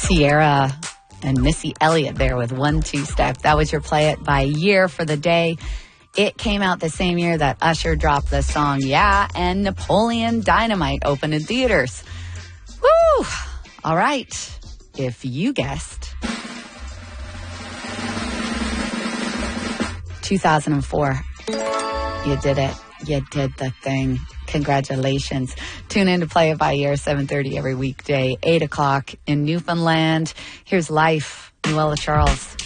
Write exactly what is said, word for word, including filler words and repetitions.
Sierra and Missy Elliott there with One Two Step. That was your Play It by Year for the day. It came out the same year that Usher dropped the song Yeah, and Napoleon Dynamite opened in theaters. Woo! All right. If you guessed two thousand four, you did it. You did the thing. Congratulations. Tune in to Play It by Ear, seven thirty every weekday, eight o'clock in Newfoundland. Here's Life, Nuella Charles.